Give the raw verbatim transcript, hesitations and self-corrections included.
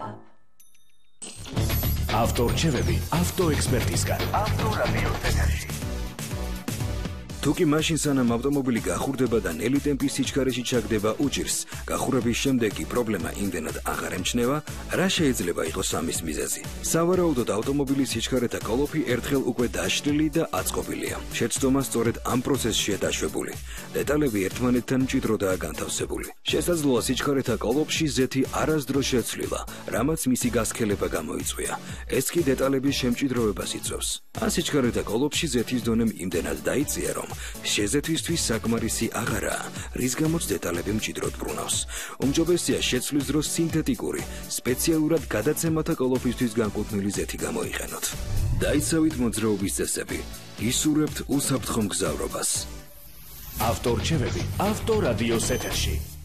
ავტორჩევები ავტოექსპერტისგან. ავტორადიო ეთერში. თუკი მაშინ სანამ ავტომობილი გახურდება და ნელი ტემპის სიჩქარეში ჩაგდება უჭირს, გახურების შემდეგ კი პრობლემა იმდენად აღარ ემჩნევა, რა შეიძლება იყოს ამის მიზეზი? სავარაუდოდ ავტომობილის სიჩქარეთა კოლოფი ერთხელ უკვე დაშლილი და აწყობილია. შეცდომა სწორედ ამ პროცესშია დაშვებული. დეტალები ერთმანეთთან მჭიდროდაა განთავსებული. შესაძლოა სიჩქარეთა კოლოფში ზეთი არასდროს შეცვლილა, რამაც მისი გასქელება გამოიწვია. ეს კი დეტალების შემჭიდროვებას იწვევს. ან სიჩქარეთა კოლოფში ზეთის დონემ იმდენად დაიწია, რომ შეზეთვისთვის საკმარისი აღარაა, რის გამოც დეტალები მჭიდროდ ბრუნავს. უმჯობესია შეცვლის დროს სინთეტიკური, სპეციალურად გადაცემათა კოლოფისთვის განკუთვნილი ზეთი გამოიყენოთ. დაიცავით მოძრაობის წესები, ისურვებთ უსაფრთხო მგზავრობას. ავტორჩევები ავტორადიოს ეთერში.